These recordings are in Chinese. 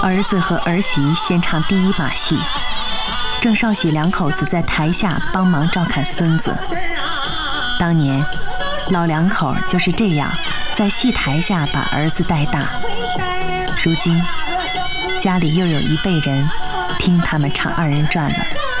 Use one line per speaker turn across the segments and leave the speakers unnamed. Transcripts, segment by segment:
儿子和儿媳先唱第一把戏，郑少喜两口子在台下帮忙照看孙子。当年老两口就是这样在戏台下把儿子带大，如今家里又有一辈人听他们唱二人转了。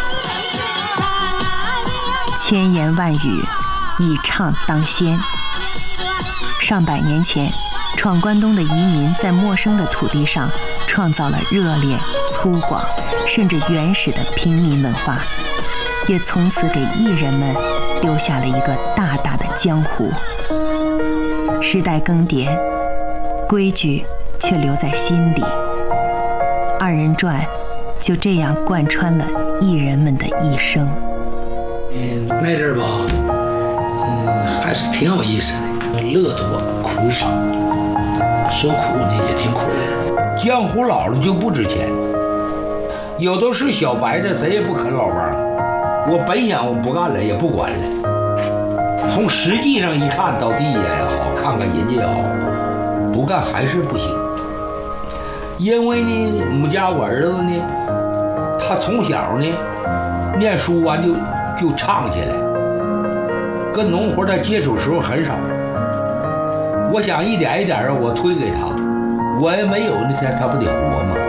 千言万语以唱当先。上百年前，闯关东的移民在陌生的土地上创造了热烈、粗犷甚至原始的平民文化，也从此给艺人们留下了一个大大的江湖。时代更迭，规矩却留在心里。二人转就这样贯穿了艺人们的一生。
来这儿吧，还是挺有意思的，乐多苦少，说苦呢也挺苦的。
江湖老了就不值钱，有的是小白的，谁也不啃老帮。我本想我不干了，也不管了。从实际上一看，到地下也好，看看人家也好，不干还是不行。因为呢，我们家我儿子呢，他从小呢念书完就唱起来，跟农活他接触时候很少。我想一点一点的我推给他，我也没有那天他不得活吗？